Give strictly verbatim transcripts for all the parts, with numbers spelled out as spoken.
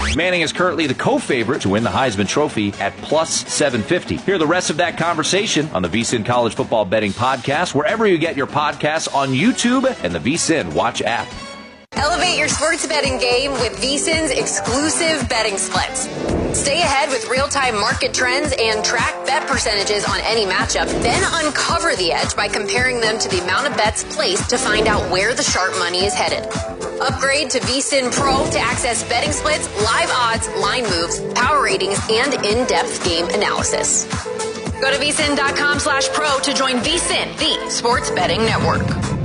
Manning is currently the co-favorite to win the Heisman Trophy at plus seven fifty. Hear the rest of that conversation on the VSiN College Football Betting Podcast, wherever you get your podcasts, on YouTube and the VSiN Watch app. Elevate your sports betting game with VSiN's exclusive betting splits. Stay ahead with real-time market trends and track bet percentages on any matchup. Then uncover the edge by comparing them to the amount of bets placed to find out where the sharp money is headed. Upgrade to VSiN Pro to access betting splits, live odds, line moves, power ratings, and in-depth game analysis. Go to VSiN.com slash pro to join VSiN, the sports betting network.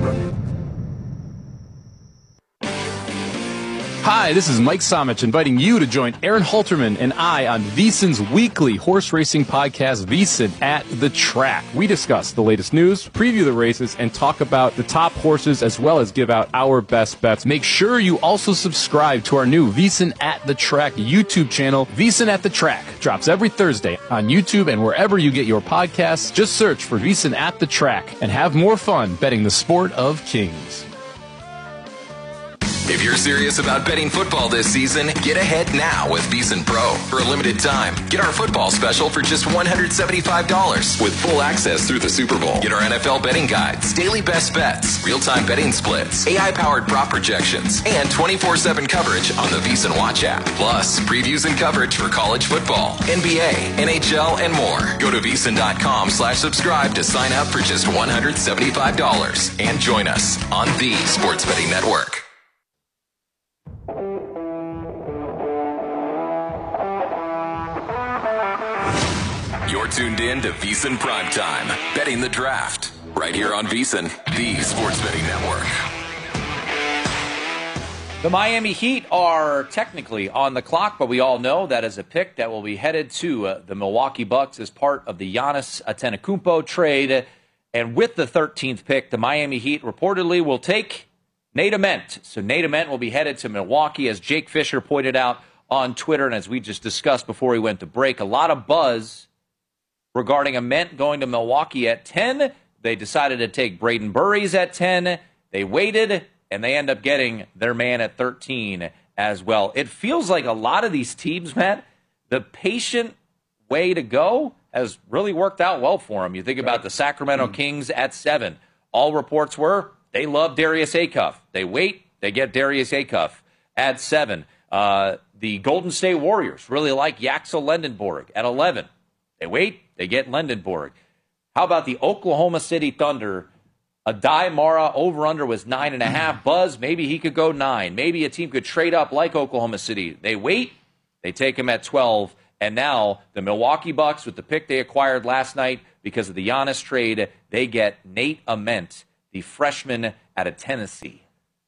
Hi, this is Mike Somich inviting you to join Aaron Halterman and I on VSiN's weekly horse racing podcast, VSiN at the Track. We discuss the latest news, preview the races, and talk about the top horses as well as give out our best bets. Make sure you also subscribe to our new VSiN at the Track YouTube channel. VSiN at the Track drops every Thursday on YouTube and wherever you get your podcasts. Just search for VSiN at the Track and have more fun betting the sport of kings. If you're serious about betting football this season, get ahead now with VSiN Pro. For a limited time, get our football special for just one hundred seventy-five dollars with full access through the Super Bowl. Get our N F L betting guides, daily best bets, real-time betting splits, A I-powered prop projections, and twenty-four seven coverage on the VSiN Watch app. Plus, previews and coverage for college football, N B A, N H L, and more. Go to VSiN.com slash subscribe to sign up for just one hundred seventy-five dollars and join us on the Sports Betting Network. You're tuned in to VSiN Primetime, betting the draft, right here on VSiN, the Sports Betting Network. The Miami Heat are technically on the clock, but we all know that is a pick that will be headed to uh, the Milwaukee Bucks as part of the Giannis Antetokounmpo trade. And with the thirteenth pick, the Miami Heat reportedly will take Nate Ament. So Nate Ament will be headed to Milwaukee, as Jake Fisher pointed out on Twitter, and as we just discussed before we went to break. A lot of buzz regarding Ament going to Milwaukee at ten. They decided to take Braden Burries at ten. They waited, and they end up getting their man at thirteen as well. It feels like a lot of these teams, Matt, the patient way to go has really worked out well for them. You think about the Sacramento Kings at seven. All reports were they love Darius Acuff. They wait, they get Darius Acuff at seven. Uh, the Golden State Warriors really like Yaxel Lendenborg at eleven. They wait, they get Lendenborg. How about the Oklahoma City Thunder? Adai Mara over-under was nine and a half. Buzz, maybe he could go nine. Maybe a team could trade up like Oklahoma City. They wait, they take him at twelve. And now the Milwaukee Bucks, with the pick they acquired last night because of the Giannis trade, they get Nate Ament, the freshman out of Tennessee.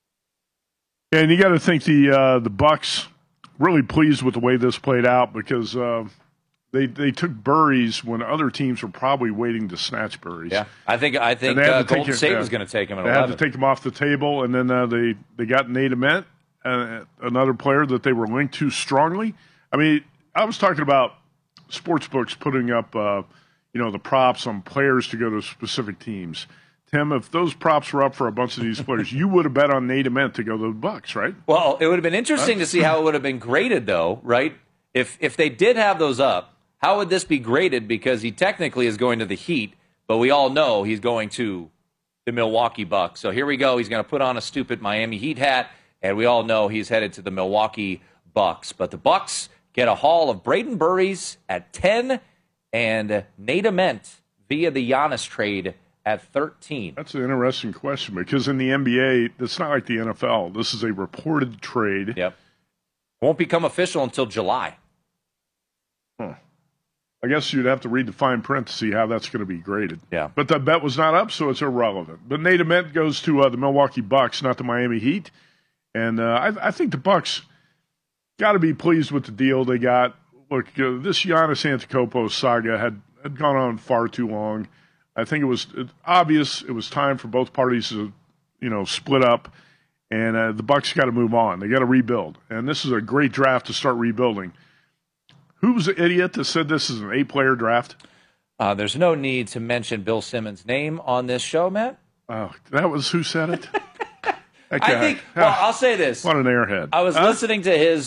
Yeah, and you got to think the uh, the Bucks really pleased with the way this played out because uh, they they took Burries when other teams were probably waiting to snatch Burries. Yeah, I think I think uh, Golden State him, was going to take him at they eleven. They had to take him off the table, and then uh, they they got Nate Ament, uh, another player that they were linked to strongly. I mean, I was talking about sports books putting up, uh, you know, the props on players to go to specific teams. Tim, if those props were up for a bunch of these players, you would have bet on Nate Ament to go to the Bucks, right? Well, it would have been interesting to see how it would have been graded, though, right? If if they did have those up, how would this be graded? Because he technically is going to the Heat, but we all know he's going to the Milwaukee Bucks. So here we go. He's going to put on a stupid Miami Heat hat, and we all know he's headed to the Milwaukee Bucks. But the Bucks get a haul of Braden Burries at ten and Nate Ament via the Giannis trade at thirteen. That's an interesting question because in the N B A, it's not like the N F L. This is a reported trade. Yep. Won't become official until July. Huh. I guess you'd have to read the fine print to see how that's going to be graded. Yeah. But the bet was not up, so it's irrelevant. But Nate Ament goes to uh, the Milwaukee Bucks, not the Miami Heat. And uh, I, I think the Bucks got to be pleased with the deal they got. Look, uh, this Giannis Antetokounmpo saga had, had gone on far too long. I think it was obvious it was time for both parties to, you know, split up, and uh, the Bucks got to move on. They got to rebuild, and this is a great draft to start rebuilding. Who was the idiot that said this is an eight-player draft? Uh, there's no need to mention Bill Simmons' name on this show, Matt. Oh, that was who said it? I think. Well, I'll say this. What an airhead! I was huh? listening to his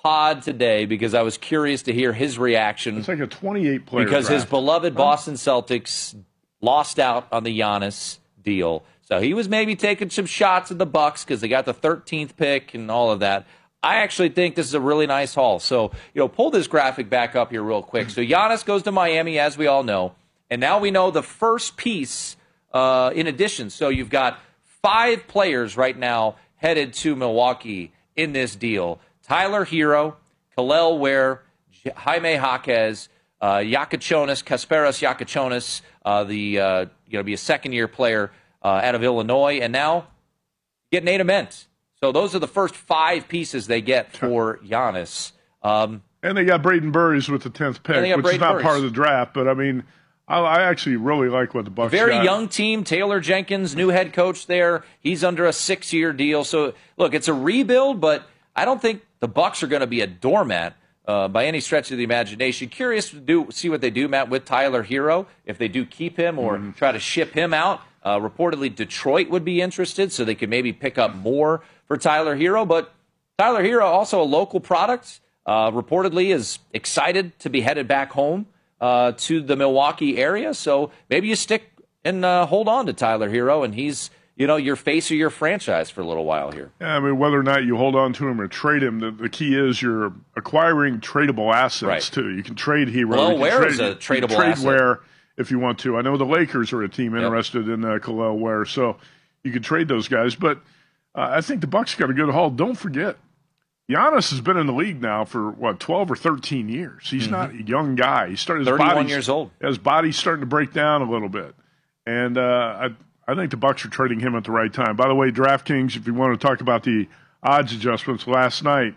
pod today because I was curious to hear his reaction. It's like a twenty-eight player Because draft. his beloved Boston Celtics lost out on the Giannis deal. So he was maybe taking some shots at the Bucks because they got the thirteenth pick and all of that. I actually think this is a really nice haul. So, you know, pull this graphic back up here real quick. So Giannis goes to Miami, as we all know. And now we know the first piece uh, in addition. So you've got five players right now headed to Milwaukee in this deal. Tyler Hero, Kel'el Ware, Jaime Jaquez, uh, Yakachonis, Kasparas Yakachonis, uh, the uh, going to be a second-year player uh, out of Illinois. And now get Nate Ament. So those are the first five pieces they get for Giannis. Um, and they got Braden Burries with the tenth pick, which Braden is not Burries. part of the draft. But, I mean, I, I actually really like what the Bucks Very got. young team. Taylor Jenkins, new head coach there. He's under a six-year deal. So, look, it's a rebuild, but I don't think the Bucks are going to be a doormat uh, by any stretch of the imagination. Curious to do see what they do, Matt, with Tyler Hero, if they do keep him or mm-hmm. try to ship him out. Uh, reportedly, Detroit would be interested, so they could maybe pick up more for Tyler Hero. But Tyler Hero, also a local product, uh, reportedly is excited to be headed back home uh, to the Milwaukee area. So maybe you stick and uh, hold on to Tyler Hero, and he's you know your face of your franchise for a little while here. Yeah, I mean, whether or not you hold on to him or trade him, the, the key is you're acquiring tradable assets, right. too. You can trade Hero. Well, you can Ware trade, is a tradable you can trade asset. Ware if you want to. I know the Lakers are a team Yep. interested in uh, Kel'el Ware, so you can trade those guys. But uh, I think the Bucks got a good haul. Don't forget, Giannis has been in the league now for, what, twelve or thirteen years. He's mm-hmm. not a young guy. He started his thirty-one years old. His body's starting to break down a little bit. And uh, I, I think the Bucks are trading him at the right time. By the way, DraftKings, if you want to talk about the odds adjustments last night,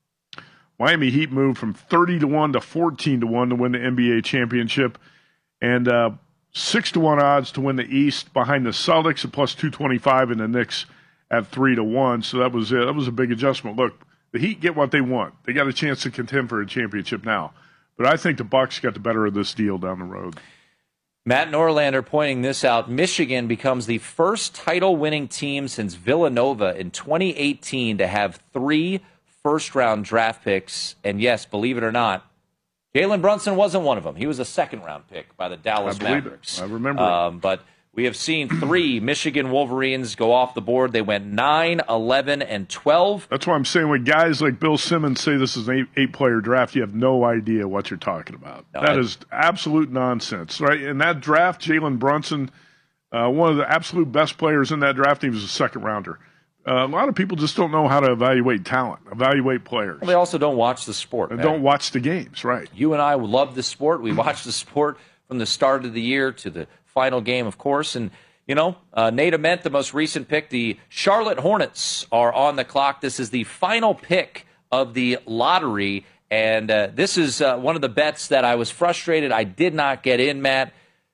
Miami Heat moved from thirty to one to fourteen to one to win the N B A championship. And uh, six to one odds to win the East behind the Celtics at plus two twenty-five and the Knicks at three to one. So that was it. That was a big adjustment. Look, the Heat get what they want. They got a chance to contend for a championship now. But I think the Bucks got the better of this deal down the road. Matt Norlander pointing this out. Michigan becomes the first title-winning team since Villanova in twenty eighteen to have three first-round draft picks. And yes, believe it or not, Jalen Brunson wasn't one of them. He was a second-round pick by the Dallas I believe Mavericks. It. I remember um, it. But we have seen three Michigan Wolverines go off the board. They went nine, eleven, and twelve. That's why I'm saying when guys like Bill Simmons say this is an eight, eight-player draft, you have no idea what you're talking about. No, that I, is absolute nonsense, right? In that draft, Jalen Brunson, uh, one of the absolute best players in that draft, he was a second-rounder. Uh, a lot of people just don't know how to evaluate talent, evaluate players. Well, they also don't watch the sport. And man. don't watch the games, right. You and I love the sport. We watch the sport from the start of the year to the final game, of course. And, you know, uh, Nate Ament, the most recent pick, the Charlotte Hornets are on the clock. This is the final pick of the lottery. And uh, this is uh, one of the bets that I was frustrated I did not get in, Matt.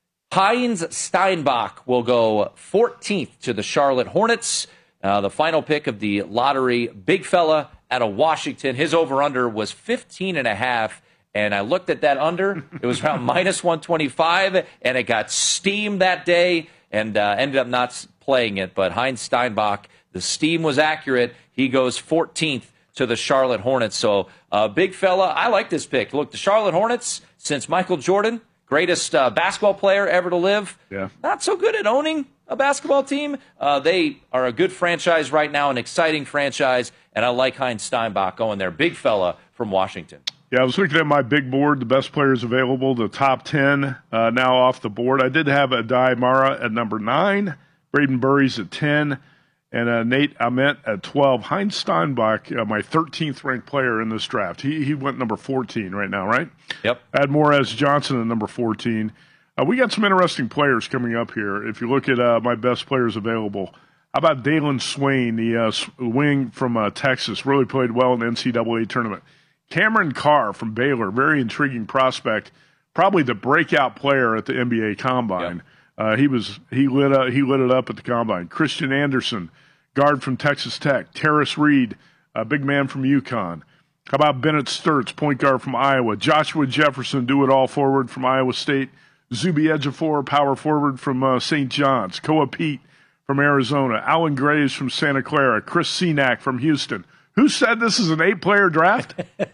Heinz Steinbach will go fourteenth to the Charlotte Hornets. Uh, the final pick of the lottery, big fella out of Washington. His over-under was fifteen and a half, and I looked at that under. It was around minus one twenty-five, and it got steamed that day and uh, ended up not playing it. But Heinz Steinbach, the steam was accurate. He goes fourteenth to the Charlotte Hornets. So, uh, big fella, I like this pick. Look, the Charlotte Hornets, since Michael Jordan, greatest uh, basketball player ever to live, yeah. not so good at owning a basketball team. Uh, they are a good franchise right now, an exciting franchise, and I like Heinz Steinbach going there. Big fella from Washington. Yeah, I was looking at my big board, the best players available, the top ten uh, now off the board. I did have Adai Mara at number nine, Braden Burries at ten, and uh, Nate Ament at twelve. Heinz Steinbach, uh, my thirteenth ranked player in this draft. He he went number fourteen right now, right? Yep. Admorez Johnson at number fourteen. Uh, we got some interesting players coming up here. If you look at uh, my best players available, how about Dalen Swain, the uh, wing from uh, Texas, really played well in the N C double A tournament. Cameron Carr from Baylor, very intriguing prospect, probably the breakout player at the N B A Combine. Yep. Uh, he was he lit up, he lit it up at the Combine. Christian Anderson, guard from Texas Tech. Terrace Reed, a big man from UConn. How about Bennett Sturtz, point guard from Iowa. Joshua Jefferson, do-it-all forward from Iowa State. Zuby Ejiofor, power forward from uh, Saint John's. Koa Pete from Arizona. Alan Graves from Santa Clara. Chris Senack from Houston. Who said this is an eight-player draft?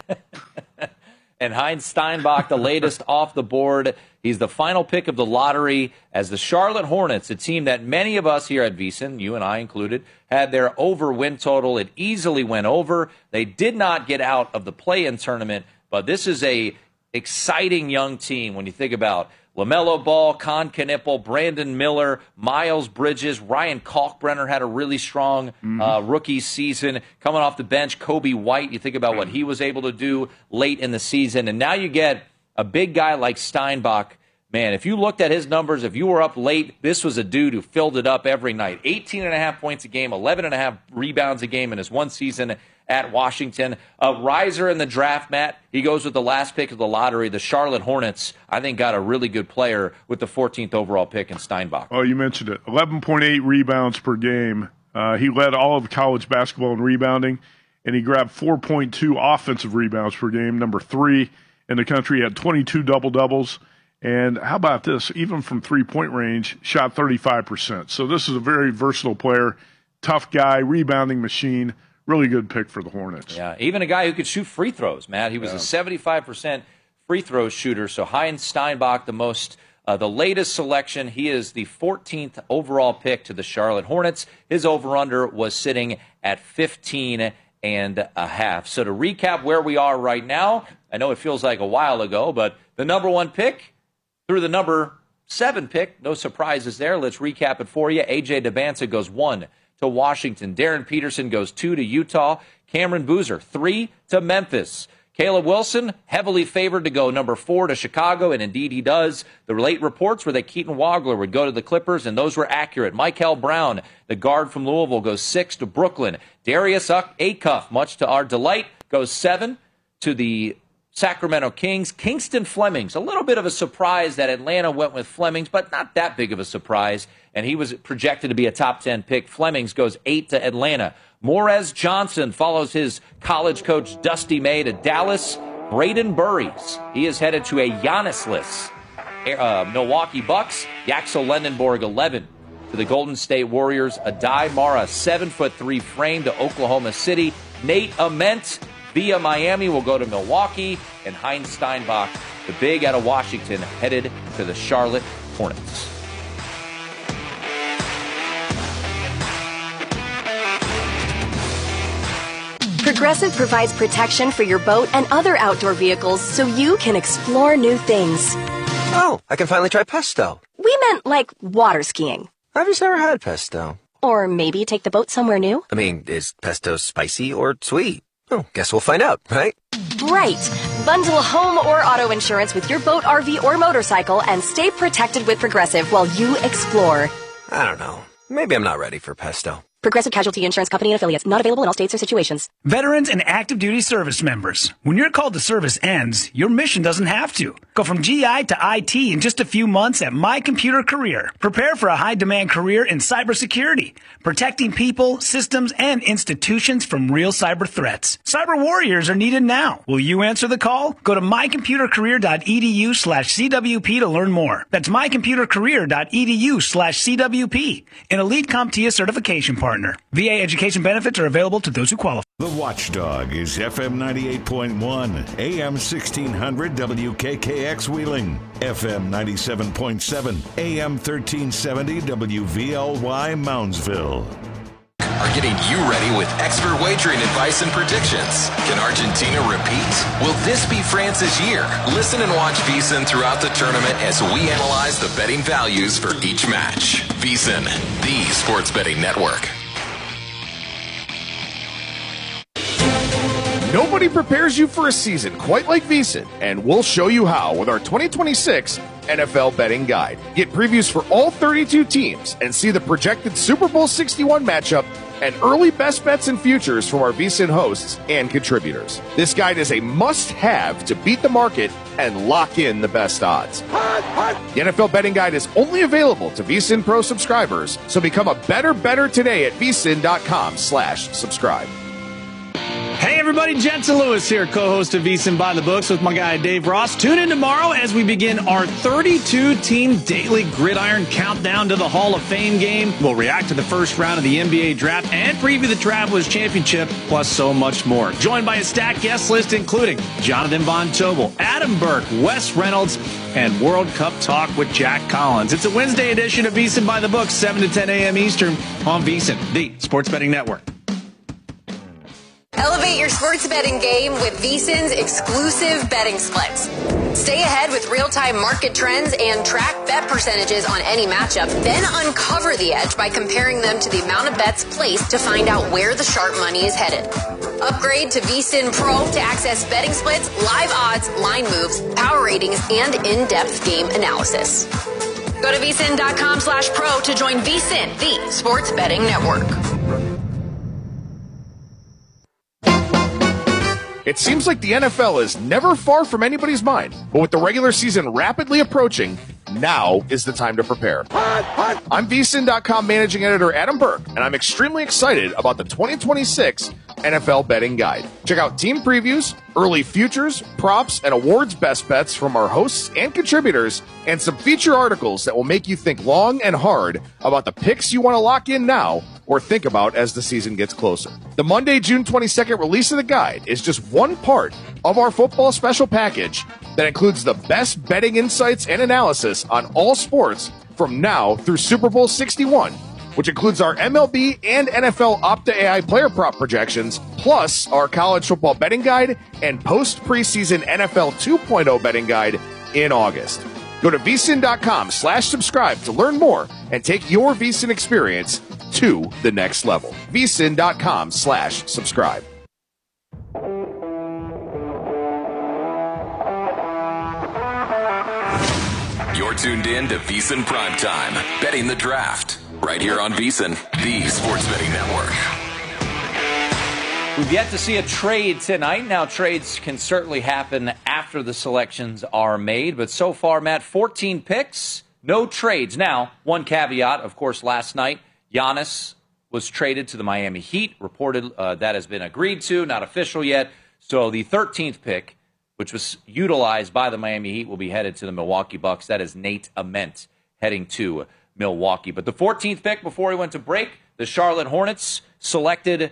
And Heinz Steinbach, the latest off the board. He's the final pick of the lottery as the Charlotte Hornets, a team that many of us here at VSiN, you and I included, had their over win total. It easily went over. They did not get out of the play-in tournament, but this is a exciting young team when you think about LaMelo Ball, Con Knippel, Brandon Miller, Miles Bridges, Ryan Kalkbrenner had a really strong mm-hmm. uh, rookie season. Coming off the bench, Kobe White, you think about what he was able to do late in the season. And now you get a big guy like Steinbach. Man, if you looked at his numbers, if you were up late, this was a dude who filled it up every night. eighteen and a half points a game, eleven and a half rebounds a game in his one season at Washington. A riser in the draft, Matt. He goes with the last pick of the lottery. The Charlotte Hornets, I think, got a really good player with the fourteenth overall pick in Steinbach. Oh, you mentioned it. eleven point eight rebounds per game. Uh, he led all of college basketball in rebounding, and he grabbed four point two offensive rebounds per game, number three in the country. He had twenty-two double-doubles. And how about this? Even from three-point range, shot thirty-five percent. So this is a very versatile player, tough guy, rebounding machine. Really good pick for the Hornets. Yeah, even a guy who could shoot free throws, Matt. He was yeah. a seventy-five percent free throw shooter. So Heinz Steinbach, the most, uh, the latest selection. He is the fourteenth overall pick to the Charlotte Hornets. His over-under was sitting at fifteen and a half. So to recap where we are right now, I know it feels like a while ago, but the number one pick through the number seven pick, no surprises there. Let's recap it for you. A J Dybantsa goes one to Washington. Darren Peterson goes two to Utah. Cameron Boozer, three to Memphis. Caleb Wilson, heavily favored to go number four to Chicago, and indeed he does. The late reports were that Keaton Wagler would go to the Clippers, and those were accurate. Michael Brown, the guard from Louisville, goes six to Brooklyn. Darius Acuff, much to our delight, goes seven to the Sacramento Kings. Kingston Flemings, a little bit of a surprise that Atlanta went with Flemings, but not that big of a surprise. And he was projected to be a top ten pick. Flemings goes eight to Atlanta. Morez Johnson follows his college coach Dusty May to Dallas. Braden Burries, he is headed to a Giannis-less uh, Milwaukee Bucks. Yaxel Lendenborg, eleven to the Golden State Warriors. Adai Mara, seven foot three frame to Oklahoma City. Nate Ament via Miami will go to Milwaukee, and Heinz Steinbach, the big out of Washington, headed to the Charlotte Hornets. Progressive provides protection for your boat and other outdoor vehicles so you can explore new things. Oh, I can finally try pesto. We meant like water skiing. I've just never had pesto. Or maybe take the boat somewhere new. I mean, is pesto spicy or sweet? Oh, guess we'll find out, right? Right. Bundle home or auto insurance with your boat, R V, or motorcycle and stay protected with Progressive while you explore. I don't know. Maybe I'm not ready for pesto. Progressive Casualty Insurance Company and affiliates. Not available in all states or situations. Veterans and active duty service members. When your call to service ends, your mission doesn't have to. Go from G I to I T in just a few months at My Computer Career. Prepare for a high-demand career in cybersecurity, protecting people, systems, and institutions from real cyber threats. Cyber warriors are needed now. Will you answer the call? Go to mycomputercareer.edu slash CWP to learn more. That's mycomputercareer.edu slash CWP. An Elite CompTIA certification partner. V A education benefits are available to those who qualify. The Watchdog is F M ninety-eight point one, A M sixteen hundred W K K X Wheeling, F M ninety-seven point seven, A M thirteen seventy W V L Y Moundsville. Are getting you ready with expert wagering advice and predictions. Can Argentina repeat? Will this be France's year? Listen and watch VSiN throughout the tournament as we analyze the betting values for each match. VSiN, the sports betting network. Nobody prepares you for a season quite like VSiN, and we'll show you how with our twenty twenty-six N F L Betting Guide. Get previews for all thirty-two teams and see the projected Super Bowl sixty-one matchup and early best bets and futures from our VSiN hosts and contributors. This guide is a must-have to beat the market and lock in the best odds. The N F L Betting Guide is only available to VSiN Pro subscribers, so become a better better today at vsin dot com slash subscribe. Hey, everybody, Jensen Lewis here, co-host of VSiN by the Books with my guy Dave Ross. Tune in tomorrow as we begin our thirty-two team daily gridiron countdown to the Hall of Fame game. We'll react to the first round of the N B A draft and preview the Travelers Championship, plus so much more. Joined by a stacked guest list including Jonathan Von Tobel, Adam Burke, Wes Reynolds, and World Cup talk with Jack Collins. It's a Wednesday edition of VSiN by the Books, seven to ten a.m. Eastern on VSiN, the Sports Betting Network. Elevate your sports betting game with VSiN's exclusive betting splits. Stay ahead with real-time market trends and track bet percentages on any matchup, then uncover the edge by comparing them to the amount of bets placed to find out where the sharp money is headed. Upgrade to VSiN Pro to access betting splits, live odds, line moves, power ratings, and in-depth game analysis. Go to VSiN.com slash pro to join VSiN, the Sports Betting Network. It seems like the N F L is never far from anybody's mind, but with the regular season rapidly approaching, now is the time to prepare. I'm VSiN dot com managing editor Adam Burke, and I'm extremely excited about the twenty twenty-six N F L Betting Guide. Check out team previews, early futures, props, and awards best bets from our hosts and contributors, and some feature articles that will make you think long and hard about the picks you want to lock in now or think about as the season gets closer. The Monday, June twenty-second release of the guide is just one part of our football special package that includes the best betting insights and analysis on all sports from now through Super Bowl sixty-one, which includes our M L B and N F L Opta A I player prop projections, plus our college football betting guide and post-preseason N F L two point oh betting guide in August. Go to VSiN.com slash subscribe to learn more and take your VSiN experience to the next level. VSiN.com slash subscribe. You're tuned in to VSiN Primetime, betting the draft, right here on VSiN, the Sports Betting Network. We've yet to see a trade tonight. Now, trades can certainly happen after the selections are made, but so far, Matt, fourteen picks, no trades. Now, one caveat, of course, last night, Giannis was traded to the Miami Heat. Reported uh, that has been agreed to, not official yet. So the thirteenth pick, which was utilized by the Miami Heat, will be headed to the Milwaukee Bucks. That is Nate Ament heading to Milwaukee. But the fourteenth pick, before he went to break, the Charlotte Hornets selected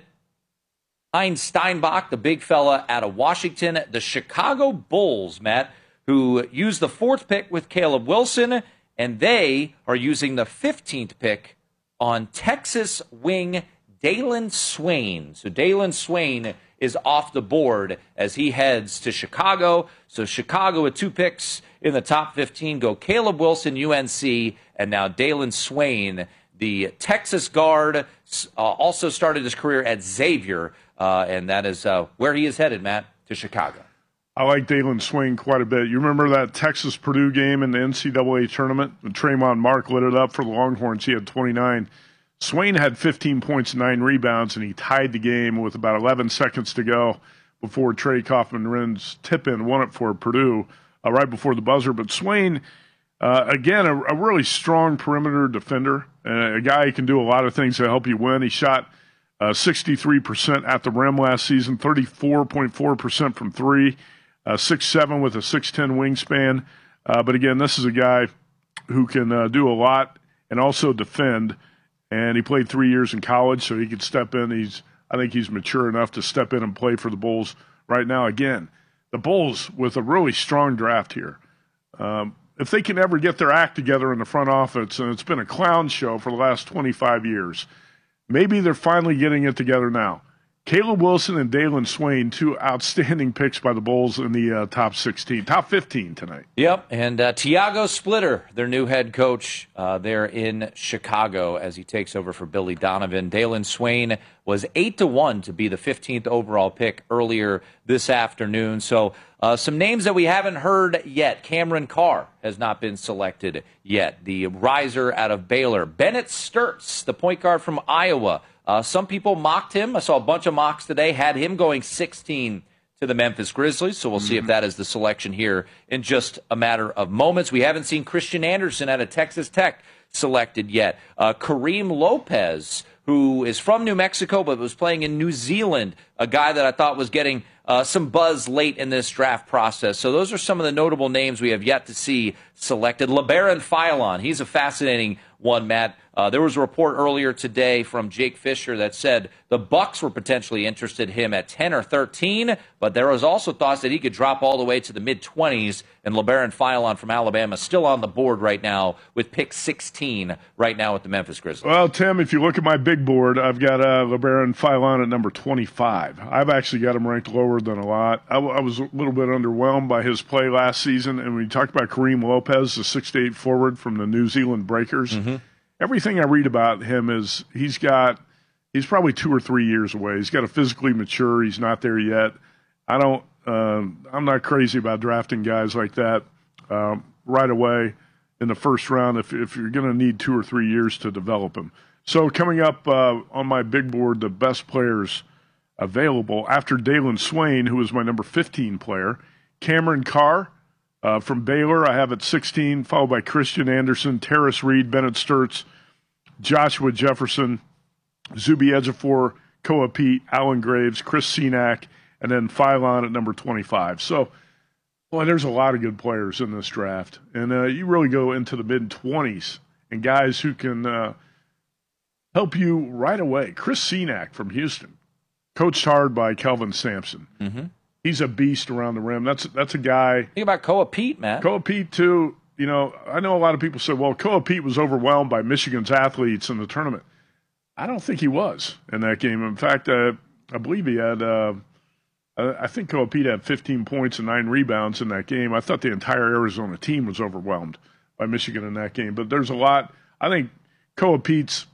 Heinz Steinbach, the big fella out of Washington. The Chicago Bulls, Matt, who used the fourth pick with Caleb Wilson, and they are using the fifteenth pick on Texas wing Dalen Swain. So Dalen Swain is off the board as he heads to Chicago. So Chicago with two picks in the top fifteen go Caleb Wilson, U N C, and now Dalen Swain, the Texas guard, uh, also started his career at Xavier, uh, and that is uh, where he is headed, Matt, to Chicago. I like Dalen Swain quite a bit. You remember that Texas-Purdue game in the N C double A tournament? When Trayvon Mark lit it up for the Longhorns, he had twenty-nine. Swain had fifteen points and nine rebounds, and he tied the game with about eleven seconds to go before Trey Kaufman-Ren's tip-in won it for Purdue uh, right before the buzzer. But Swain, uh, again, a, a really strong perimeter defender, and a guy who can do a lot of things to help you win. He shot uh, sixty-three percent at the rim last season, thirty-four point four percent from three, uh, six seven with a six ten wingspan. Uh, but again, this is a guy who can uh, do a lot and also defend. And he played three years in college, so he could step in. He's, I think he's mature enough to step in and play for the Bulls right now. Again, the Bulls with a really strong draft here. Um, if they can ever get their act together in the front office, and it's been a clown show for the last twenty-five years, maybe they're finally getting it together now. Caleb Wilson and Dalen Swain, two outstanding picks by the Bulls in the uh, top sixteen, top fifteen tonight. Yep, and uh, Tiago Splitter, their new head coach uh, there in Chicago as he takes over for Billy Donovan. Dalen Swain was eight to one to be the fifteenth overall pick earlier this afternoon. So uh, some names that we haven't heard yet. Cameron Carr has not been selected yet. The riser out of Baylor. Bennett Sturtz, the point guard from Iowa. Uh, some people mocked him. I saw a bunch of mocks today, had him going sixteen to the Memphis Grizzlies, so we'll mm-hmm. see if that is the selection here in just a matter of moments. We haven't seen Christian Anderson out of Texas Tech selected yet. Uh, Kareem Lopez who is from New Mexico but was playing in New Zealand, a guy that I thought was getting uh, some buzz late in this draft process. So those are some of the notable names we have yet to see selected. LeBaron Philon, he's a fascinating one, Matt. Uh, there was a report earlier today from Jake Fisher that said the Bucks were potentially interested in him at ten or thirteen, but there was also thoughts that he could drop all the way to the mid-twenties, and LeBaron Philon from Alabama still on the board right now with pick sixteen right now with the Memphis Grizzlies. Well, Tim, if you look at my big board, I've got uh, LeBaron Philon at number twenty-five. I've actually got him ranked lower than a lot. I, w- I was a little bit underwhelmed by his play last season, and when you talk about Kareem Lopez, the six to eight forward from the New Zealand Breakers, mm-hmm. everything I read about him is he's got he's probably two or three years away. He's got to physically mature. He's not there yet. I don't. Um, I'm not crazy about drafting guys like that um, right away in the first round. If if you're going to need two or three years to develop him. So coming up uh, on my big board, the best players available after Dalen Swain, who is my number fifteen player, Cameron Carr. Uh, from Baylor, I have at sixteen, followed by Christian Anderson, Terrace Reed, Bennett Sturts, Joshua Jefferson, Zuby Ejiofor, Koa Pete, Alan Graves, Chris Senack, and then Philon at number twenty-five. So, boy, there's a lot of good players in this draft. And uh, you really go into the mid-twenties and guys who can uh, help you right away. Chris Senack from Houston, coached hard by Kelvin Sampson. Mm-hmm. He's a beast around the rim. That's that's a guy. Think about Koa Pete, man. Koa Pete, too. You know, I know a lot of people say, well, Koa Pete was overwhelmed by Michigan's athletes in the tournament. I don't think he was in that game. In fact, uh, I believe he had, uh, I think Koa Pete had fifteen points and nine rebounds in that game. I thought the entire Arizona team was overwhelmed by Michigan in that game. But there's a lot. I think Koa Pete's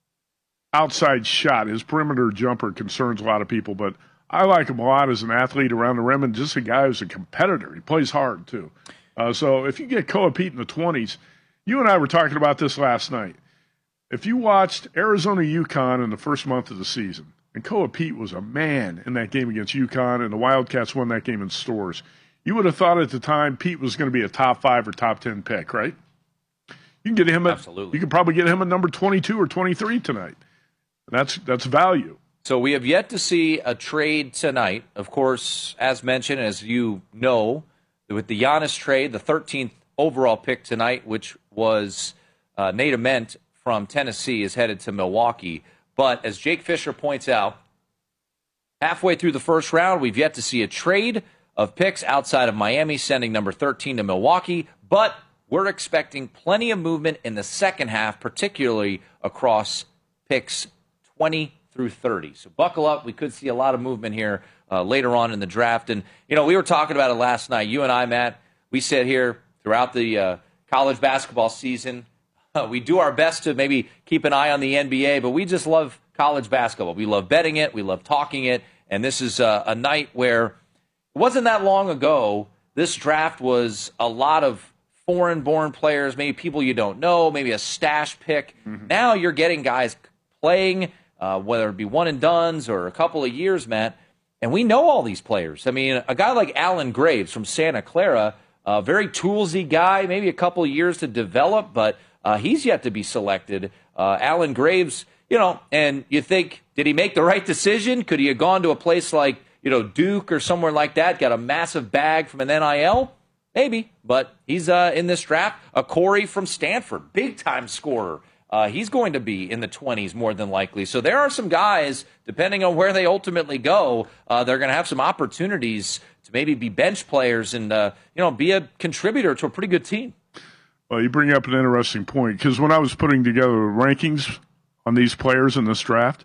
outside shot, his perimeter jumper, concerns a lot of people, but I like him a lot as an athlete around the rim and just a guy who's a competitor. He plays hard, too. Uh, so if you get Koa Pete in the twenties, you and I were talking about this last night. If you watched Arizona UConn in the first month of the season, and Koa Pete was a man in that game against UConn, and the Wildcats won that game in stores, you would have thought at the time Pete was going to be a top five or top ten pick, right? You can get him at, Absolutely. You could probably get him at number twenty-two or twenty-three tonight. And that's that's value. So we have yet to see a trade tonight. Of course, as mentioned, as you know, with the Giannis trade, the thirteenth overall pick tonight, which was uh, Nate Ament from Tennessee, is headed to Milwaukee. But as Jake Fisher points out, halfway through the first round, we've yet to see a trade of picks outside of Miami, sending number thirteen to Milwaukee. But we're expecting plenty of movement in the second half, particularly across picks twenty through thirty. So buckle up. We could see a lot of movement here uh, later on in the draft. And, you know, we were talking about it last night. You and I, Matt, we sit here throughout the uh, college basketball season. Uh, we do our best to maybe keep an eye on the N B A, but we just love college basketball. We love betting it. We love talking it. And this is uh, a night where it wasn't that long ago, this draft was a lot of foreign-born players, maybe people you don't know, maybe a stash pick. Mm-hmm. Now you're getting guys playing, Uh, whether it be one and dones or a couple of years, Matt, and we know all these players. I mean, a guy like Alan Graves from Santa Clara, a very toolsy guy, maybe a couple of years to develop, but uh, he's yet to be selected. Uh, Alan Graves, you know, and you think, did he make the right decision? Could he have gone to a place like, you know, Duke or somewhere like that, got a massive bag from an N I L? Maybe, but he's uh, in this draft. A Corey from Stanford, big-time scorer. Uh, he's going to be in the twenties more than likely. So there are some guys, depending on where they ultimately go, uh, they're going to have some opportunities to maybe be bench players and, uh, you know, be a contributor to a pretty good team. Well, you bring up an interesting point, because when I was putting together rankings on these players in this draft,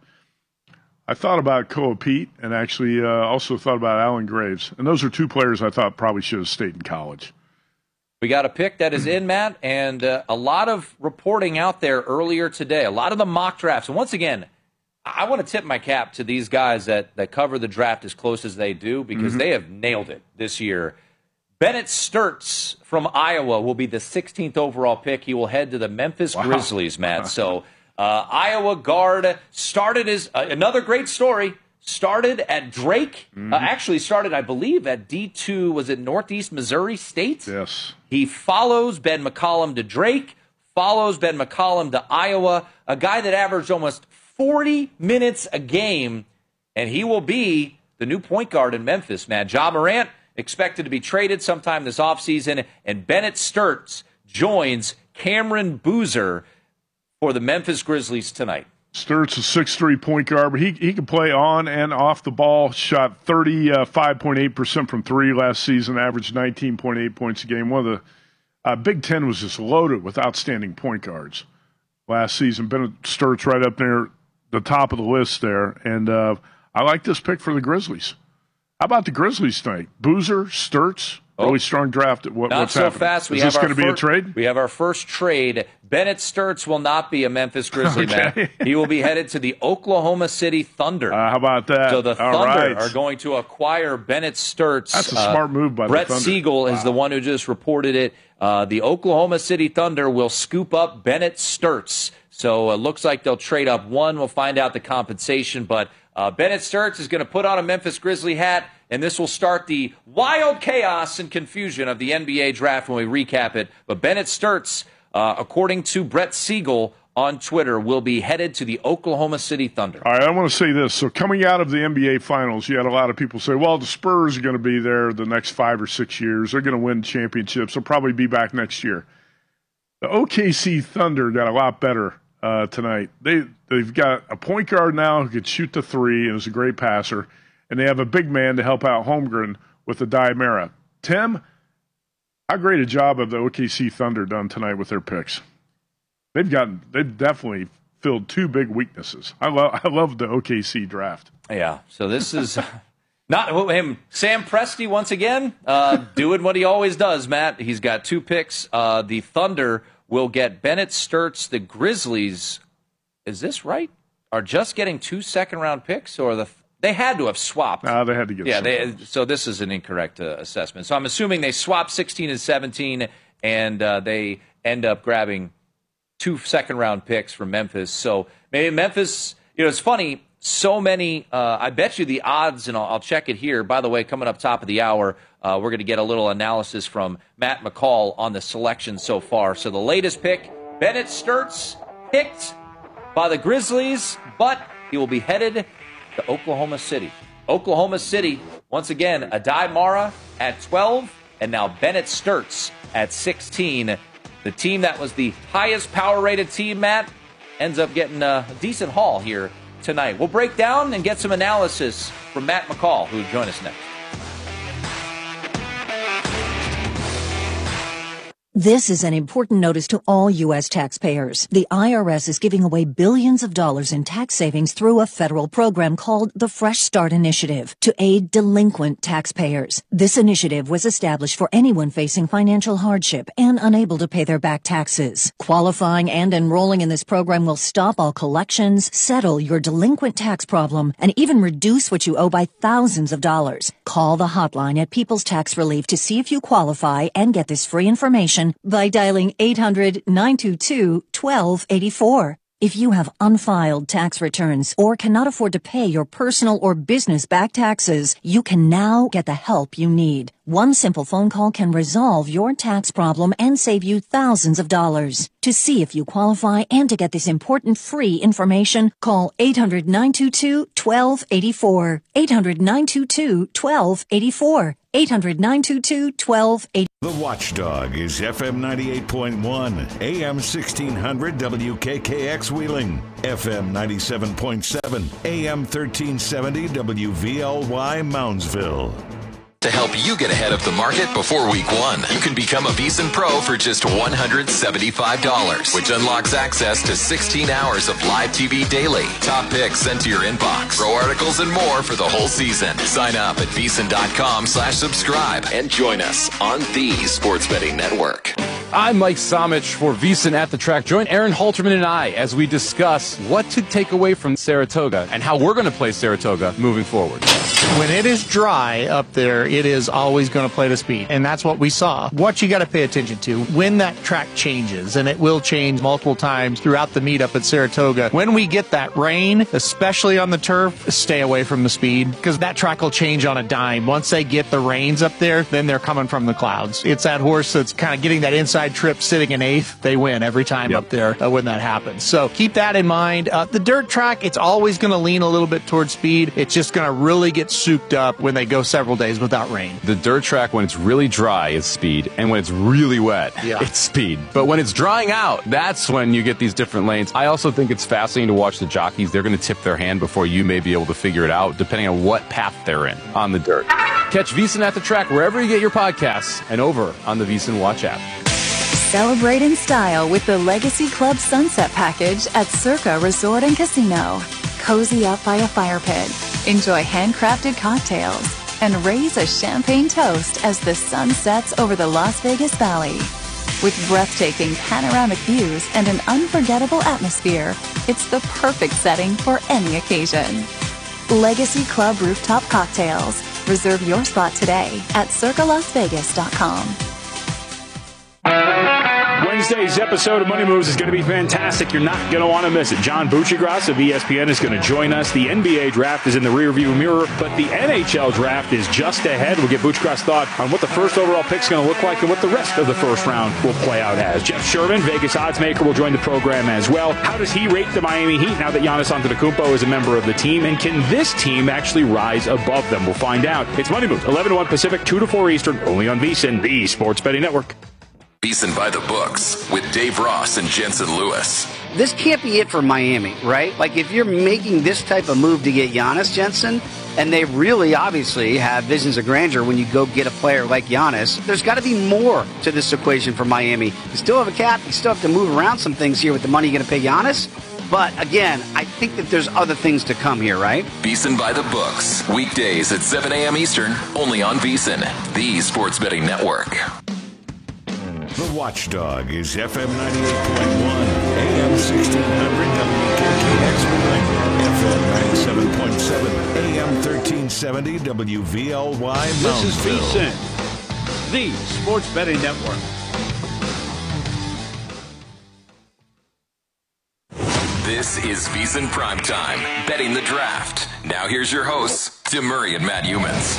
I thought about Koa Pete and actually uh, also thought about Alan Graves. And those are two players I thought probably should have stayed in college. We got a pick that is in, Matt, and uh, a lot of reporting out there earlier today, a lot of the mock drafts. And once again, I want to tip my cap to these guys that, that cover the draft as close as they do, because mm-hmm. they have nailed it this year. Bennett Sturts from Iowa will be the sixteenth overall pick. He will head to the Memphis wow. Grizzlies, Matt. So uh, Iowa guard started as uh, another great story. Started at Drake. Mm-hmm. Uh, actually started, I believe, at D two. Was it Northeast Missouri State? Yes. He follows Ben McCollum to Drake, follows Ben McCollum to Iowa, a guy that averaged almost forty minutes a game, and he will be the new point guard in Memphis, man. Ja Morant expected to be traded sometime this offseason, and Bennett Sturts joins Cameron Boozer for the Memphis Grizzlies tonight. Sturts, a six three point guard, but he he can play on and off the ball. Shot thirty-five point eight percent from three last season, averaged nineteen point eight points a game. One of the uh, Big Ten was just loaded with outstanding point guards last season. Bennett Sturts right up there, the top of the list there. And uh, I like this pick for the Grizzlies. How about the Grizzlies tonight? Boozer, Sturts, oh. really strong draft. What, not what's so happening? fast. We Is have this going to be a trade? We have our first trade. Bennett Sturts will not be a Memphis Grizzly, okay. man. He will be headed to the Oklahoma City Thunder. Uh, how about that? So the All Thunder right. are going to acquire Bennett Sturts. That's a uh, smart move by Brett the Thunder. Siegel Wow. is the one who just reported it. Uh, the Oklahoma City Thunder will scoop up Bennett Sturts. So it looks like they'll trade up one. We'll find out the compensation. But uh, Bennett Sturts is going to put on a Memphis Grizzly hat, and this will start the wild chaos and confusion of the N B A draft when we recap it. But Bennett Sturts, uh, according to Brett Siegel on Twitter, will be headed to the Oklahoma City Thunder. All right, I want to say this. So coming out of the N B A Finals, you had a lot of people say, well, the Spurs are going to be there the next five or six years. They're going to win championships. They'll probably be back next year. The O K C Thunder got a lot better uh, tonight. They, they've got a point guard now who can shoot the three and is a great passer, and they have a big man to help out Holmgren with the Diamera. Tim, how great a job have the O K C Thunder done tonight with their picks? They've gotten, they've definitely filled two big weaknesses. I love, I love the O K C draft. Yeah. So this is not him. Sam Presti once again uh, doing what he always does. Matt, he's got two picks. Uh, the Thunder will get Bennett Sturts. The Grizzlies, is this right? Are just getting two second round picks, or the they had to have swapped? No, they had to get. Yeah. They, so this is an incorrect uh, assessment. So I'm assuming they swapped sixteen and seventeen, and uh, they end up grabbing two second-round picks from Memphis. So maybe Memphis, you know, it's funny, so many, uh, I bet you the odds, and I'll, I'll check it here. By the way, coming up top of the hour, uh, we're going to get a little analysis from Matt McCall on the selection so far. So the latest pick, Bennett Sturts, picked by the Grizzlies, but he will be headed to Oklahoma City. Oklahoma City, once again, Adai Mara at twelve, and now Bennett Sturts at sixteen. The team that was the highest power-rated team, Matt, ends up getting a decent haul here tonight. We'll break down and get some analysis from Matt McCall, who will join us next. This is an important notice to all U S taxpayers. The I R S is giving away billions of dollars in tax savings through a federal program called the Fresh Start Initiative to aid delinquent taxpayers. This initiative was established for anyone facing financial hardship and unable to pay their back taxes. Qualifying and enrolling in this program will stop all collections, settle your delinquent tax problem, and even reduce what you owe by thousands of dollars. Call the hotline at People's Tax Relief to see if you qualify and get this free information by dialing eight hundred, nine two two, one two eight four. If you have unfiled tax returns or cannot afford to pay your personal or business back taxes, you can now get the help you need. One simple phone call can resolve your tax problem and save you thousands of dollars. To see if you qualify and to get this important free information, call eight hundred, nine two two, one two eight four. eight hundred, nine two two, one two eight four. eight hundred, nine two two, one two eight four. The Watchdog is F M ninety-eight point one, A M sixteen hundred W K K X Wheeling, F M ninety-seven point seven, A M thirteen seventy W V L Y Moundsville. To help you get ahead of the market before week one, you can become a VEASAN Pro for just one hundred seventy-five dollars, which unlocks access to sixteen hours of live T V daily, top picks sent to your inbox, pro articles, and more for the whole season. Sign up at VEASAN.com slash subscribe and join us on the Sports Betting Network. I'm Mike Somich for VEASAN at the Track. Join Aaron Halterman and I as we discuss what to take away from Saratoga and how we're going to play Saratoga moving forward. When it is dry up there, it is always going to play to speed, and that's what we saw. What you got to pay attention to when that track changes, and it will change multiple times throughout the meet up at Saratoga. When we get that rain, especially on the turf, stay away from the speed, because that track will change on a dime. Once they get the rains up there, then they're coming from the clouds. It's that horse that's kind of getting that inside inside trip sitting in eighth, they win every time Yep. up there uh, when that happens. So keep that in mind. Uh, the dirt track, it's always going to lean a little bit towards speed. It's just going to really get souped up when they go several days without rain. The dirt track, when it's really dry, is speed, and when it's really wet, Yeah. it's speed. But when it's drying out, that's when you get these different lanes. I also think it's fascinating to watch the jockeys. They're going to tip their hand before you may be able to figure it out, depending on what path they're in on the dirt. Catch VEASAN at the Track wherever you get your podcasts and over on the VEASAN Watch app. Celebrate in style with the Legacy Club Sunset Package at Circa Resort and Casino. Cozy up by a fire pit, enjoy handcrafted cocktails, and raise a champagne toast as the sun sets over the Las Vegas Valley. With breathtaking panoramic views and an unforgettable atmosphere, it's the perfect setting for any occasion. Legacy Club Rooftop Cocktails. Reserve your spot today at circa las vegas dot com. Wednesday's episode of Money Moves is going to be fantastic. You're not going to want to miss it. John Buccigross of E S P N is going to join us. The N B A draft is in the rearview mirror, but the N H L draft is just ahead. We'll get Buccigross' thought on what the first overall pick is going to look like and what the rest of the first round will play out as. Jeff Sherman, Vegas oddsmaker, will join the program as well. How does he rate the Miami Heat now that Giannis Antetokounmpo is a member of the team? And can this team actually rise above them? We'll find out. It's Money Moves, eleven to one Pacific, two to four Eastern, only on VEASAN, the Sports Betting Network. VEASAN by the Books with Dave Ross and Jensen Lewis. This can't be it for Miami, right? Like, if you're making this type of move to get Giannis, Jensen, and they really obviously have visions of grandeur when you go get a player like Giannis, there's got to be more to this equation for Miami. You still have a cap. You still have to move around some things here with the money you're going to pay Giannis. But, again, I think that there's other things to come here, right? VEASAN by the Books. Weekdays at seven a.m. Eastern, only on VEASAN, the Sports Betting Network. The Watchdog is F M ninety-eight point one, A M sixteen hundred W K K X Wheeling, F M ninety-seven point seven, A M thirteen seventy W V L Y This is Moundsville. VEASAN, the Sports Betting Network. This is VEASAN Primetime, betting the draft. Now here's your hosts, Tim Murray and Matt Humans.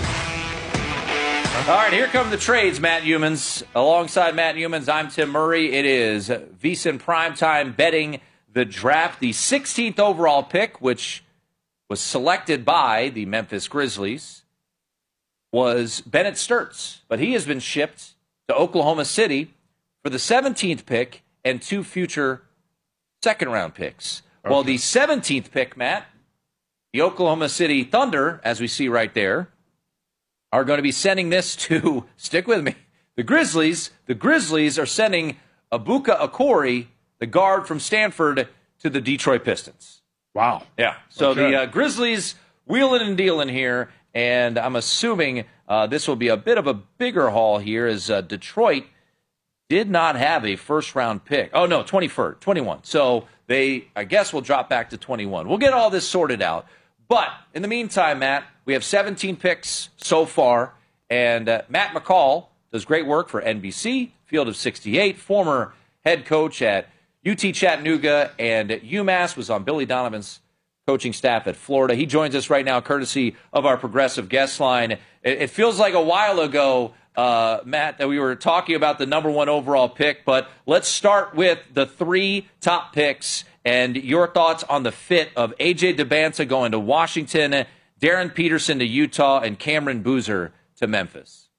All right, here come the trades, Matt Humans. Alongside Matt Humans, I'm Tim Murray. It is VEASAN Primetime betting the draft. The sixteenth overall pick, which was selected by the Memphis Grizzlies, was Bennett Sturtz. But he has been shipped to Oklahoma City for the seventeenth pick and two future second-round picks. Okay. Well, the seventeenth pick, Matt, the Oklahoma City Thunder, as we see right there, are going to be sending this to, stick with me, the Grizzlies. The Grizzlies are sending Ibuka Okori, the guard from Stanford, to the Detroit Pistons. Wow. Yeah. So Okay. the uh, Grizzlies wheeling and dealing here, and I'm assuming uh, this will be a bit of a bigger haul here as uh, Detroit did not have a first-round pick. Oh, no, twenty-first, twenty-one. So they, I guess, will drop back to twenty-one. We'll get all this sorted out. But in the meantime, Matt, we have seventeen picks so far, and uh, Matt McCall does great work for N B C, Field of sixty-eight, former head coach at U T Chattanooga and at UMass, was on Billy Donovan's coaching staff at Florida. He joins us right now, courtesy of our progressive guest line. It, it feels like a while ago, uh, Matt, that we were talking about the number one overall pick, but let's start with the three top picks and your thoughts on the fit of A J Dybantsa going to Washington, Darren Peterson to Utah, and Cameron Boozer to Memphis.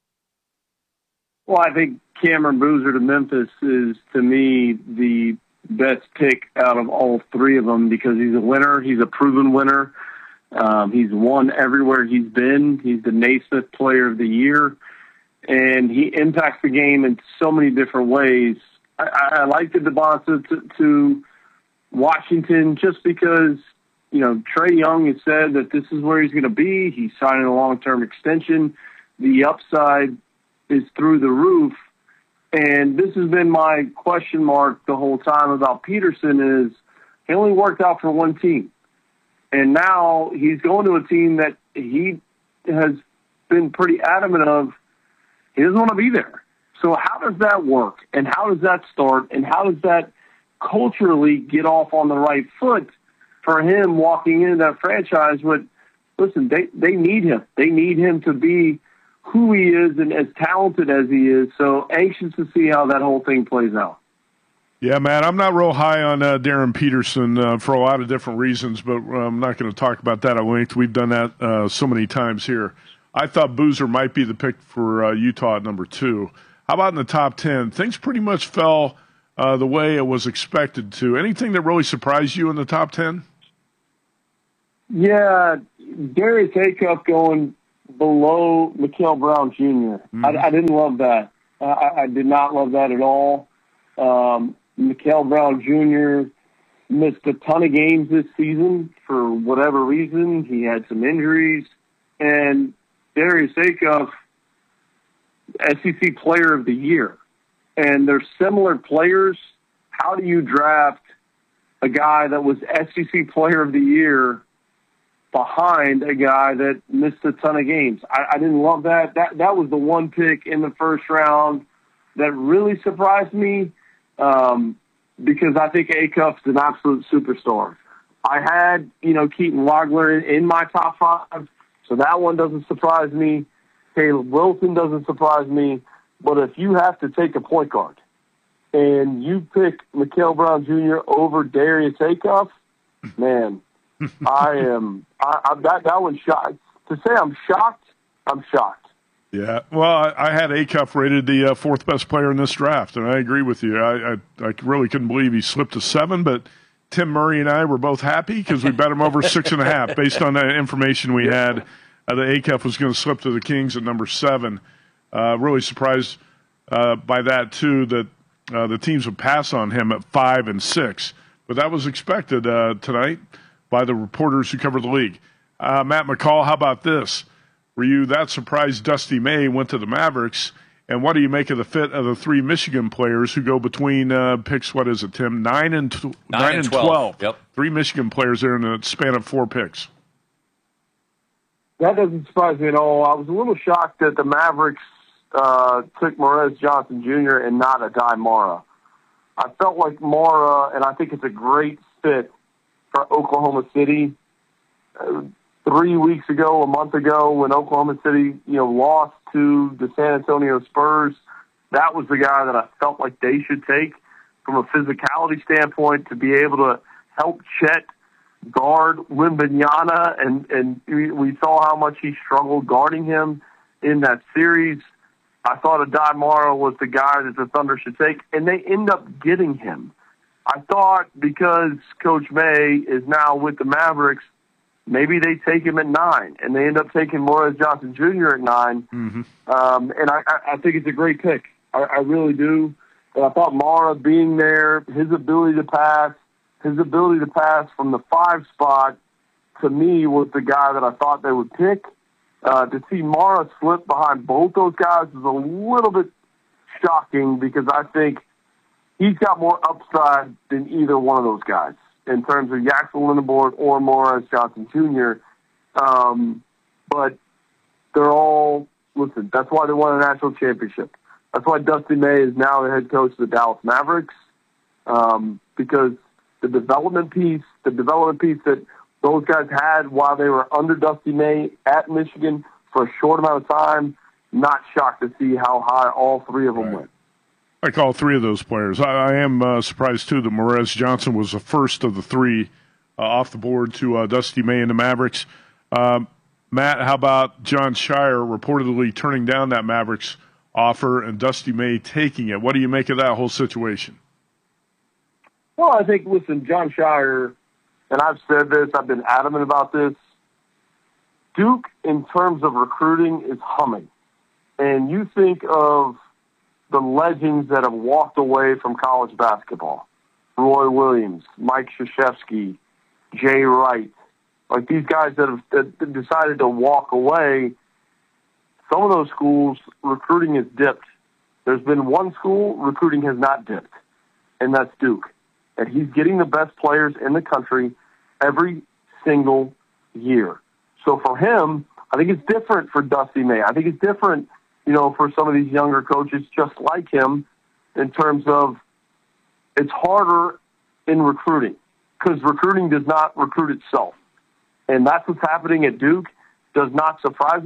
Well, I think Cameron Boozer to Memphis is, to me, the best pick out of all three of them because he's a winner. He's a proven winner. Um, he's won everywhere he's been. He's the Naismith Player of the Year, and he impacts the game in so many different ways. I, I like the Dybantsa to, to Washington just because, you know, Trae Young has said that this is where he's going to be. He's signing a long-term extension. The upside is through the roof. And this has been my question mark the whole time about Peterson is he only worked out for one team. And now he's going to a team that he has been pretty adamant of he doesn't want to be there. So how does that work? And how does that start? And how does that culturally get off on the right foot for him walking into that franchise with, listen, they, they need him. They need him to be who he is and as talented as he is. So anxious to see how that whole thing plays out. Yeah, Matt, I'm not real high on uh, Darren Peterson uh, for a lot of different reasons, but uh, I'm not going to talk about that at length. We've done that uh, so many times here. I thought Boozer might be the pick for uh, Utah at number two. How about in the top ten? Things pretty much fell uh, the way it was expected to. Anything that really surprised you in the top ten? Yeah, Darius Acuff going below Mikael Brown Junior Mm-hmm. I, I didn't love that. I, I did not love that at all. Um, Mikael Brown Junior missed a ton of games this season for whatever reason. He had some injuries. And Darius Acuff, S E C Player of the Year. And they're similar players. How do you draft a guy that was S E C Player of the Year behind a guy that missed a ton of games? I, I didn't love that. That that was the one pick in the first round that really surprised me um, because I think Acuff's an absolute superstar. I had, you know, Keaton Wagler in, in my top five, so that one doesn't surprise me. Caleb Wilson doesn't surprise me. But if you have to take a point guard and you pick Mikael Brown Junior over Darius Acuff, man, I am I, I, that that was shocked. To say I'm shocked, I'm shocked. Yeah, well, I, I had Acuff rated the uh, fourth best player in this draft, and I agree with you. I, I I really couldn't believe he slipped to seven, but Tim Murray and I were both happy because we bet him over six and a half based on the information we had. Uh, that Acuff was going to slip to the Kings at number seven. Uh, really surprised uh, by that too. That uh, the teams would pass on him at five and six, but that was expected uh, tonight by the reporters who cover the league. Uh, Matt McCall, how about this? Were you that surprised Dusty May went to the Mavericks? And what do you make of the fit of the three Michigan players who go between uh, picks? What is it, Tim? Nine and tw- nine, nine and twelve. twelve. Yep. Three Michigan players there in a span of four picks. That doesn't surprise me at all. I was a little shocked that the Mavericks uh, took Morez Johnson Junior and not Adai Mara. I felt like Mara, and I think it's a great fit for Oklahoma City. Uh, three weeks ago, a month ago, when Oklahoma City, you know, lost to the San Antonio Spurs, that was the guy that I felt like they should take from a physicality standpoint to be able to help Chet guard Wembanyama, and, and we saw how much he struggled guarding him in that series. I thought Adai Mara was the guy that the Thunder should take, and they end up getting him. I thought because Coach May is now with the Mavericks, maybe they take him at nine, and they end up taking Morez Johnson Junior at nine. Mm-hmm. Um, and I, I think it's a great pick. I, I really do. But I thought Mara being there, his ability to pass, his ability to pass from the five spot, to me, was the guy that I thought they would pick. Uh, to see Mara slip behind both those guys is a little bit shocking because I think he's got more upside than either one of those guys in terms of Yaxel Lindenborg or Morez Johnson Junior Um, but they're all, listen, that's why they won a national championship. That's why Dusty May is now the head coach of the Dallas Mavericks, um, because the development piece, the development piece that those guys had while they were under Dusty May at Michigan for a short amount of time, not shocked to see how high all three of them right. went. I like all three of those players. I, I am uh, surprised, too, that Morez Johnson was the first of the three uh, off the board to uh, Dusty May and the Mavericks. Um, Matt, how about John Shire reportedly turning down that Mavericks offer and Dusty May taking it? What do you make of that whole situation? Well, I think, listen, John Shire, and I've said this, I've been adamant about this, Duke, in terms of recruiting, is humming. And you think of the legends that have walked away from college basketball. Roy Williams, Mike Krzyzewski, Jay Wright. Like these guys that have that decided to walk away, some of those schools, recruiting has dipped. There's been one school, recruiting has not dipped, and that's Duke. And he's getting the best players in the country every single year. So for him, I think it's different for Dusty May. I think it's different, you know, for some of these younger coaches just like him in terms of it's harder in recruiting because recruiting does not recruit itself. And that's what's happening at Duke. Does not surprise me.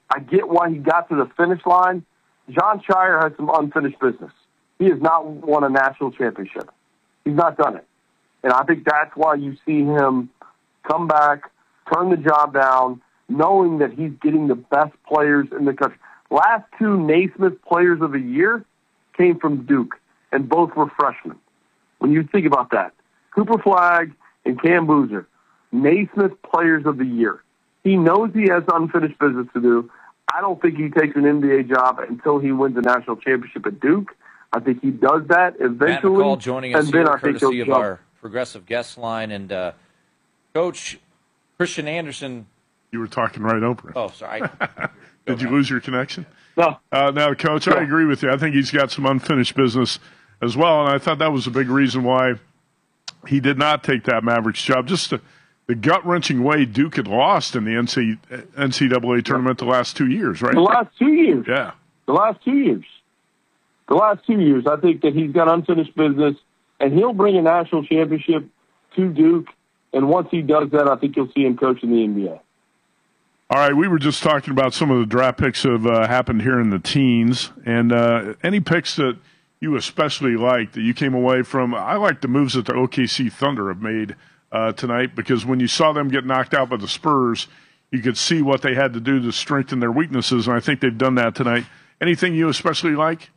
I get why he got to the finish line. Jon Scheyer has some unfinished business. He has not won a national championship. He's not done it. And I think that's why you see him come back, turn the job down, knowing that he's getting the best players in the country. Last two Naismith Players of the Year came from Duke, and both were freshmen. When you think about that, Cooper Flagg and Cam Boozer, Naismith Players of the Year. He knows he has unfinished business to do. I don't think he takes an N B A job until he wins a national championship at Duke. I think he does that eventually. Matt McCall joining us and then here, I think courtesy he'll of jump. our progressive guest line. And, uh, Coach, Christian Anderson. You were talking right over it. Oh, sorry. Did you lose your connection? No. Uh, no, Coach, I agree with you. I think he's got some unfinished business as well, and I thought that was a big reason why he did not take that Mavericks job. Just the, the gut-wrenching way Duke had lost in the N C double A tournament the last two years, right? The last two years. Yeah. The last two years. The last two years, I think that he's got unfinished business, and he'll bring a national championship to Duke, and once he does that, I think you'll see him coach in the N B A. All right, we were just talking about some of the draft picks that have uh, happened here in the teens, and uh, any picks that you especially like that you came away from. I like the moves that the O K C Thunder have made uh, tonight, because when you saw them get knocked out by the Spurs, you could see what they had to do to strengthen their weaknesses, and I think they've done that tonight. Anything you especially like?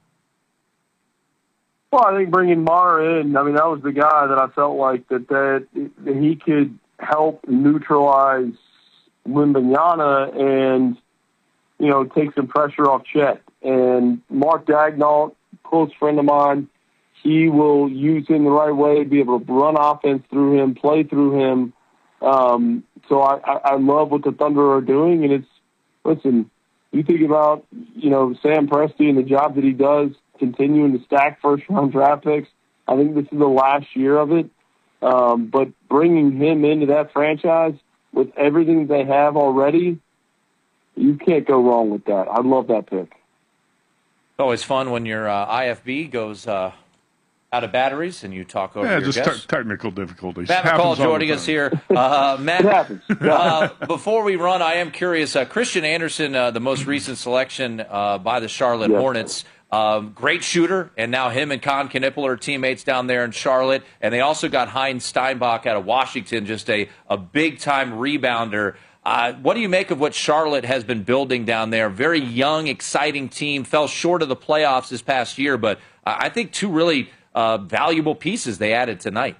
Well, I think bringing Mara in, I mean, that was the guy that I felt like that, that, that he could help neutralize Wembanyama and, you know, take some pressure off Chet. And Mark Daigneault, close friend of mine, he will use him the right way, be able to run offense through him, play through him. Um, so I, I, I love what the Thunder are doing. And it's, listen, you think about, you know, Sam Presti and the job that he does, continuing to stack first-round draft picks. I think this is the last year of it. Um, but bringing him into that franchise with everything they have already, you can't go wrong with that. I love that pick. It's always fun when your uh, I F B goes uh, out of batteries and you talk over Yeah, your just guests. te- technical difficulties. Matt Happens all McCall the joining time. us here. Uh, Matt, It happens. uh, before we run, I am curious. Uh, Christian Anderson, uh, the most recent selection uh, by the Charlotte Yes. Hornets, um, great shooter, and now him and Con Knippel are teammates down there in Charlotte. And they also got Heinz Steinbach out of Washington, just a, a big-time rebounder. Uh, what do you make of what Charlotte has been building down there? Very young, exciting team. Fell short of the playoffs this past year, but uh, I think two really uh, valuable pieces they added tonight.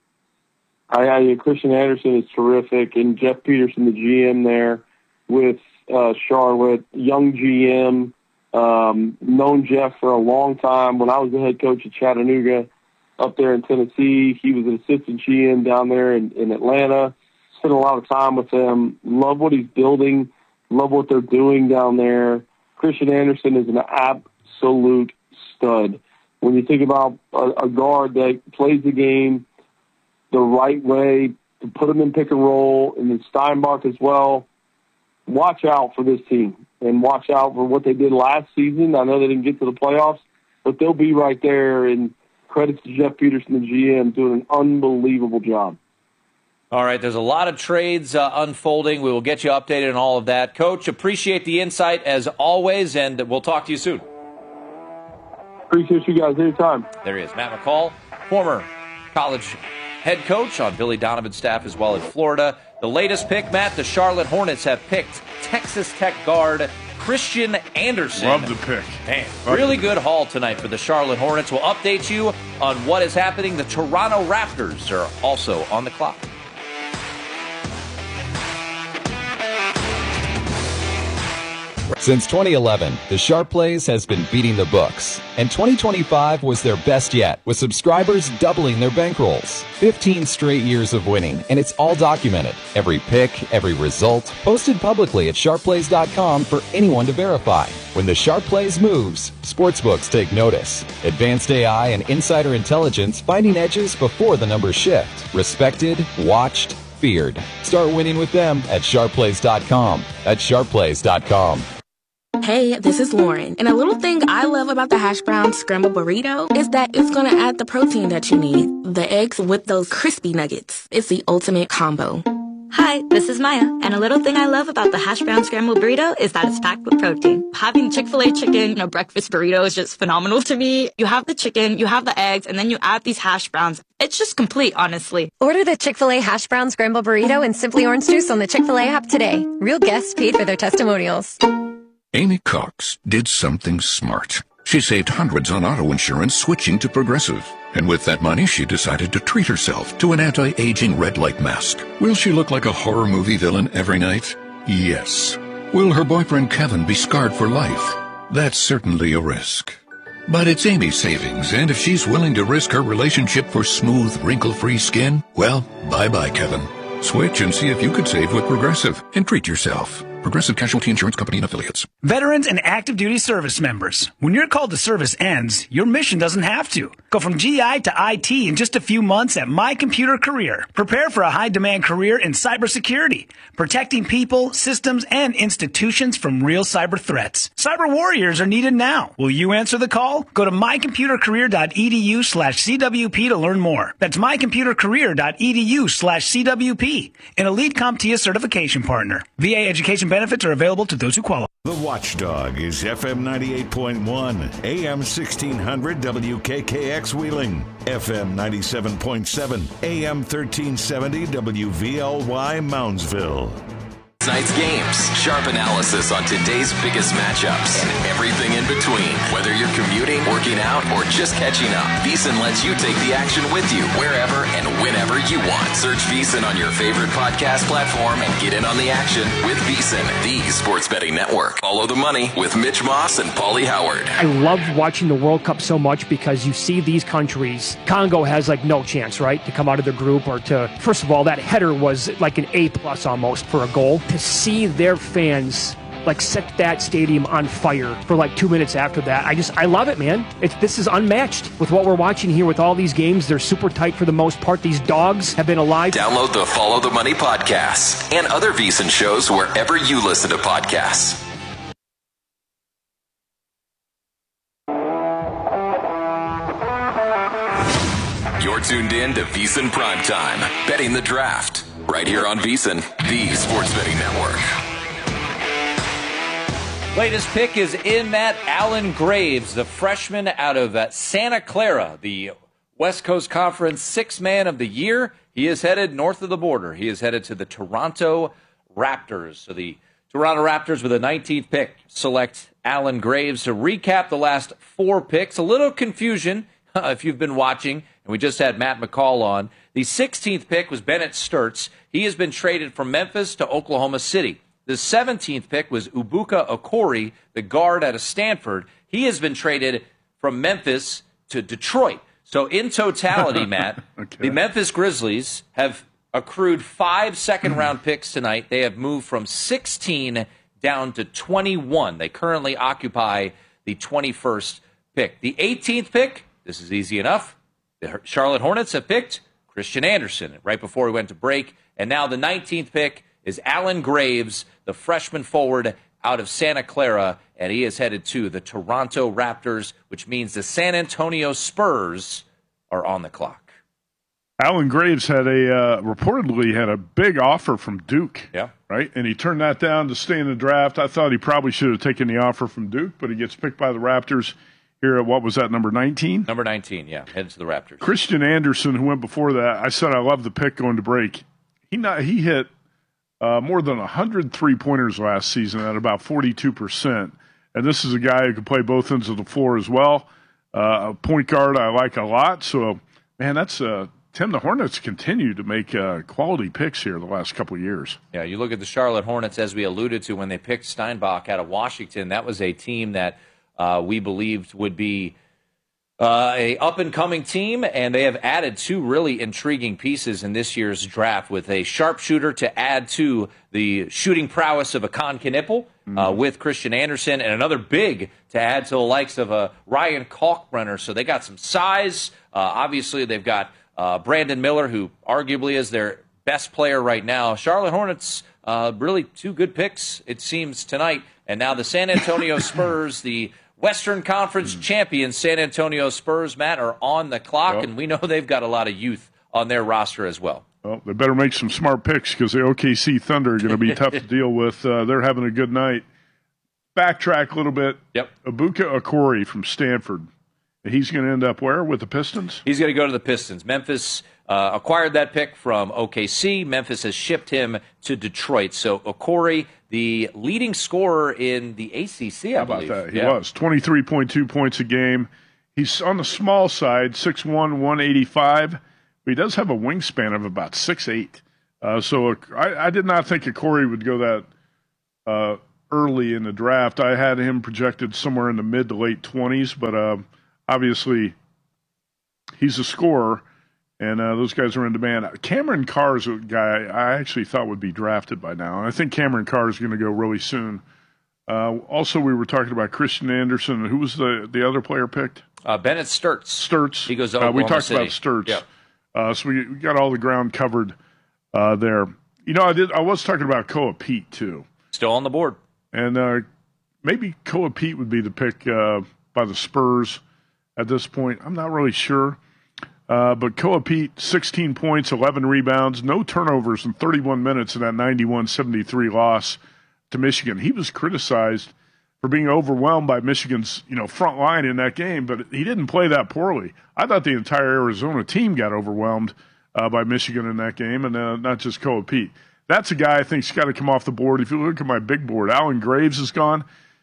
I, I Christian Anderson is terrific, and Jeff Peterson, the G M there with uh, Charlotte, young G M, um, known Jeff for a long time. When I was the head coach at Chattanooga up there in Tennessee, he was an assistant G M down there in, in Atlanta. Spent a lot of time with him. Love what he's building. Love what they're doing down there. Christian Anderson is an absolute stud. When you think about a, a guard that plays the game the right way, to put him in pick and roll, and then Steinbach as well, watch out for this team and watch out for what they did last season. I know they didn't get to the playoffs, but they'll be right there, and credits to Jeff Peterson, the G M, doing an unbelievable job. All right, there's a lot of trades uh, unfolding. We will get you updated on all of that. Coach, appreciate the insight as always, and we'll talk to you soon. Appreciate you guys anytime. There he is, Matt McCall, former college head coach on Billy Donovan's staff as well in Florida. The latest pick, Matt, the Charlotte Hornets have picked Texas Tech guard Christian Anderson. Love the pick. Man, Love really the good haul tonight for the Charlotte Hornets. We'll update you on what is happening. The Toronto Raptors are also on the clock. Since twenty eleven, the Sharp Plays has been beating the books, and twenty twenty-five was their best yet, with subscribers doubling their bankrolls. fifteen straight years of winning, and it's all documented. Every pick, every result, posted publicly at sharp plays dot com for anyone to verify. When the Sharp Plays moves, sportsbooks take notice. Advanced A I and insider intelligence finding edges before the numbers shift. Respected, watched, feared. Start winning with them at sharp plays dot com. That's sharp plays dot com. Hey, this is Lauren, and a little thing I love about the hash brown scramble burrito is that it's gonna add the protein that you need. The eggs with those crispy nuggets. It's the ultimate combo. Hi, this is Maya, and a little thing I love about the hash brown scrambled burrito is that it's packed with protein. Having Chick-fil-A chicken in a breakfast burrito is just phenomenal to me. You have the chicken, you have the eggs, and then you add these hash browns. It's just complete, honestly. Order the Chick-fil-A hash brown scrambled burrito and Simply Orange Juice on the Chick-fil-A app today. Real guests paid for their testimonials. Amy Cox did something smart. She saved hundreds on auto insurance switching to Progressive. And with that money, she decided to treat herself to an anti-aging red light mask. Will she look like a horror movie villain every night? Yes. Will her boyfriend Kevin be scarred for life? That's certainly a risk. But it's Amy's savings, and if she's willing to risk her relationship for smooth, wrinkle-free skin, well, bye-bye, Kevin. Switch and see if you could save with Progressive and treat yourself. Progressive Casualty Insurance Company and Affiliates. Veterans and active duty service members. When your call to service ends, your mission doesn't have to. Go from G I to I T in just a few months at My Computer Career. Prepare for a high-demand career in cybersecurity, protecting people, systems, and institutions from real cyber threats. Cyber warriors are needed now. Will you answer the call? Go to mycomputercareer.edu slash CWP to learn more. That's mycomputercareer.edu slash CWP, an elite CompTIA certification partner. V A education benefits are available to those who qualify. The Watchdog is F M ninety-eight point one, A M sixteen hundred W K K X Wheeling, F M ninety-seven point seven, A M thirteen seventy W V L Y Moundsville. Tonight's games, sharp analysis on today's biggest matchups, and everything in between. Whether you're commuting, working out, or just catching up, VEASAN lets you take the action with you wherever and whenever you want. Search VEASAN on your favorite podcast platform and get in on the action with VEASAN, the sports betting network. Follow the money with Mitch Moss and Paulie Howard. I love watching the World Cup so much because you see these countries. Congo has like no chance, right, to come out of their group or to, first of all, that header was like an A plus almost for a goal. To see their fans like set that stadium on fire for like two minutes after that, I just I love it, man. It's this is unmatched with what we're watching here with all these games. They're super tight for the most part. These dogs have been alive. Download the Follow the Money podcast and other VEASAN shows wherever you listen to podcasts. You're tuned in to VEASAN Primetime, betting the draft, right here on VEASAN, the sports betting network. Latest pick is in, Matt. Alan Graves, the freshman out of uh, Santa Clara, the West Coast Conference sixth man of the year. He is headed north of the border. He is headed to the Toronto Raptors. So the Toronto Raptors with the nineteenth pick select Alan Graves. To recap the last four picks, a little confusion if you've been watching, and we just had Matt McCall on. The sixteenth pick was Bennett Sturts. He has been traded from Memphis to Oklahoma City. The seventeenth pick was Ubuka Okori, the guard out of Stanford. He has been traded from Memphis to Detroit. So in totality, Matt, okay. The Memphis Grizzlies have accrued five second-round picks tonight. They have moved from sixteen down to twenty-one. They currently occupy the twenty-first pick. The eighteenth pick, this is easy enough. The Charlotte Hornets have picked Christian Anderson right before we went to break. And now the nineteenth pick is Alan Graves, the freshman forward out of Santa Clara, and he is headed to the Toronto Raptors, which means the San Antonio Spurs are on the clock. Alan Graves had a uh, reportedly had a big offer from Duke, yeah, right, and he turned that down to stay in the draft. I thought he probably should have taken the offer from Duke, but he gets picked by the Raptors here at, what was that, number nineteen? Number nineteen, yeah, heads to the Raptors. Christian Anderson, who went before that, I said I love the pick going to break. He not he hit uh, more than one hundred three-pointers last season at about forty-two percent. And this is a guy who can play both ends of the floor as well. Uh, a point guard I like a lot. So, man, that's uh, Tim, the Hornets continue to make uh, quality picks here the last couple of years. Yeah, you look at the Charlotte Hornets, as we alluded to, when they picked Steinbach out of Washington, that was a team that uh, we believed would be Uh, a up-and-coming team, and they have added two really intriguing pieces in this year's draft with a sharpshooter to add to the shooting prowess of Akan Knippel mm-hmm. uh, with Christian Anderson, and another big to add to the likes of uh, Ryan Kalkbrenner. So they got some size. Uh, obviously, they've got uh, Brandon Miller, who arguably is their best player right now. Charlotte Hornets, uh, really two good picks, it seems, tonight. And now the San Antonio Spurs, the Western Conference champions, San Antonio Spurs, Matt, are on the clock, yep. and we know they've got a lot of youth on their roster as well. Well, they better make some smart picks because the O K C Thunder are going to be tough to deal with. Uh, they're having a good night. Backtrack a little bit. Yep. Ibuka Okori from Stanford. He's going to end up where with the Pistons? He's going to go to the Pistons. Memphis uh, acquired that pick from O K C. Memphis has shipped him to Detroit. So Okori, the leading scorer in the A C C, I How about believe. that? He yeah. was. twenty-three point two points a game. He's on the small side, six one, one eighty-five. But he does have a wingspan of about six eight. Uh, so I, I did not think Okori would go that uh, early in the draft. I had him projected somewhere in the mid to late twenties, but uh, obviously he's a scorer, and uh, those guys are in demand. Cameron Carr is a guy I actually thought would be drafted by now, and I think Cameron Carr is going to go really soon. Uh, also, we were talking about Christian Anderson. Who was the, the other player picked? Uh, Bennett Sturts. Sturts. He goes to uh, We Oklahoma talked City. about Sturts. Yep. Uh, so we, we got all the ground covered uh, there. You know, I did. I was talking about Koa Pete, too. Still on the board. And uh, maybe Koa Pete would be the pick uh, by the Spurs at this point. I'm not really sure. Uh, but Koa Pete, sixteen points, eleven rebounds, no turnovers in thirty-one minutes in that ninety-one seventy-three loss to Michigan. He was criticized for being overwhelmed by Michigan's, you know, front line in that game, but he didn't play that poorly. I thought the entire Arizona team got overwhelmed uh, by Michigan in that game, and uh, not just Koa Pete. That's a guy I think's got to come off the board. If you look at my big board, Alan Graves is gone.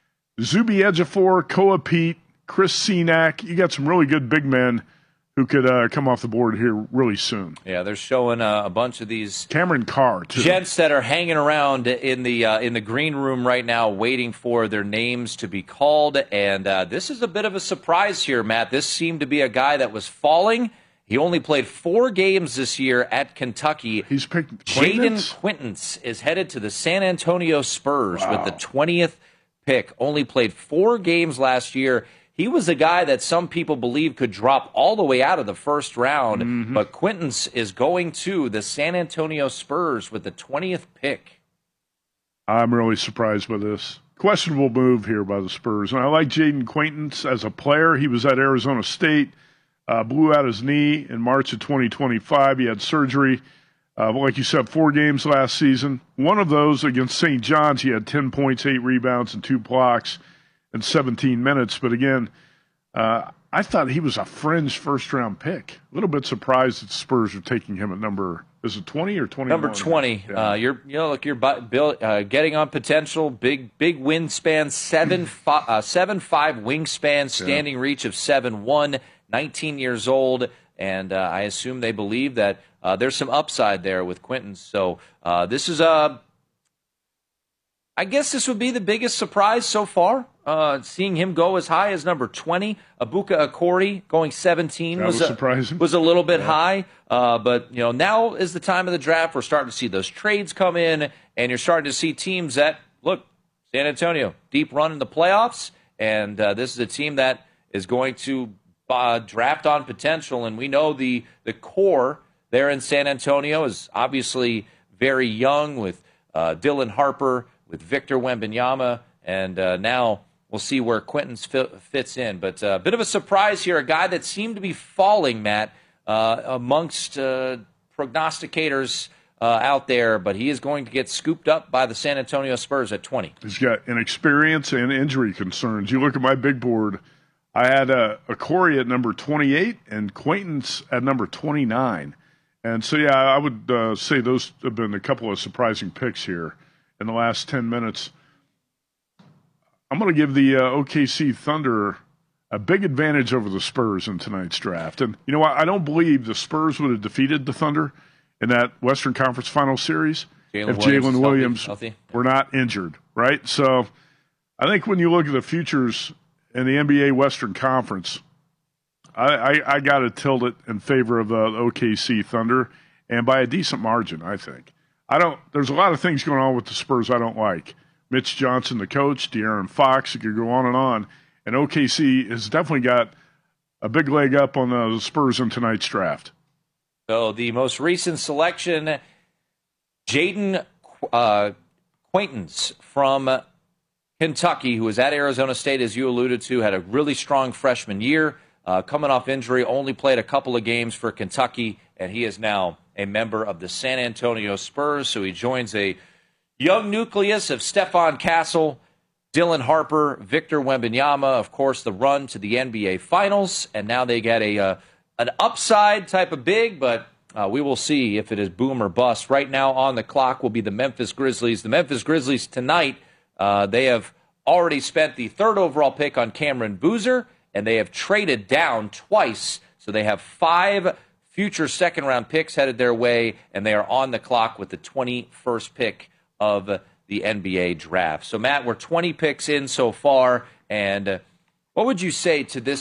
Zuby Ejiofor, Koa Pete, Chris Senack. You got some really good big men who could uh, come off the board here really soon. Yeah, they're showing uh, a bunch of these Cameron Carr, too. gents that are hanging around in the uh, in the green room right now waiting for their names to be called. And uh, this is a bit of a surprise here, Matt. This seemed to be a guy that was falling. He only played four games this year at Kentucky. He's picked Jaden Quintance is headed to the San Antonio Spurs Wow. with the twentieth pick. Only played four games last year. He was a guy that some people believe could drop all the way out of the first round, Mm-hmm. but Quintance is going to the San Antonio Spurs with the twentieth pick. I'm really surprised by this. Questionable move here by the Spurs. And I like Jaden Quintance as a player. He was at Arizona State, uh, blew out his knee in March of twenty twenty-five. He had surgery. Uh, like you said, four games last season. One of those against Saint John's, he had ten points, eight rebounds, and two blocks in seventeen minutes. But again, uh, I thought he was a fringe first-round pick. A little bit surprised that the Spurs are taking him at number, is it twenty or twenty-one? Number twenty. Yeah. Uh, you're, you know, look, you're bu- build, uh, getting on potential. Big, big wingspan. Seven, fi- uh, seven five wingspan. Standing reach of seven one. nineteen years old, and uh, I assume they believe that uh, there's some upside there with Quintance. So uh, this is a. I guess this would be the biggest surprise so far. Uh, seeing him go as high as number twenty, Ibuka Okori going seventeen That was a, surprising. was a little bit high. Uh, but you know, now is the time of the draft. We're starting to see those trades come in, and you're starting to see teams that look. San Antonio, deep run in the playoffs, and uh, this is a team that is going to uh, draft on potential. And we know the the core there in San Antonio is obviously very young with uh, Dylan Harper, with Victor Wembanyama, and uh, now we'll see where Quintance fi- fits in. But a uh, bit of a surprise here, a guy that seemed to be falling, Matt, uh, amongst uh, prognosticators uh, out there, but he is going to get scooped up by the San Antonio Spurs at twenty. He's got inexperience and injury concerns. You look at my big board, I had a, a Corey at number twenty-eight and Quintance at number twenty-nine. And so, yeah, I would uh, say those have been a couple of surprising picks here in the last ten minutes. I'm going to give the uh, O K C Thunder a big advantage over the Spurs in tonight's draft. And you know what? I don't believe the Spurs would have defeated the Thunder in that Western Conference Final Series Jalen if Williams Jalen is Williams healthy, healthy. were not injured, right? So I think when you look at the futures in the N B A Western Conference, I, I, I got to tilt it in favor of the O K C Thunder, and by a decent margin, I think. I don't. There's a lot of things going on with the Spurs I don't like. Mitch Johnson, the coach, De'Aaron Fox, you could go on and on. And O K C has definitely got a big leg up on the Spurs in tonight's draft. So the most recent selection, Jaden uh, Quintance from Kentucky, who was at Arizona State, as you alluded to, had a really strong freshman year. Uh, coming off injury, only played a couple of games for Kentucky, and he is now a member of the San Antonio Spurs. So he joins a young nucleus of Stephon Castle, Dylan Harper, Victor Wembanyama, of course, the run to the N B A Finals. And now they get a uh, an upside type of big, but uh, we will see if it is boom or bust. Right now on the clock will be the Memphis Grizzlies. The Memphis Grizzlies tonight, uh, they have already spent the third overall pick on Cameron Boozer, and they have traded down twice. So they have five future second-round picks headed their way, and they are on the clock with the twenty-first pick of the N B A draft. So, Matt, we're twenty picks in so far, and uh, what would you say to this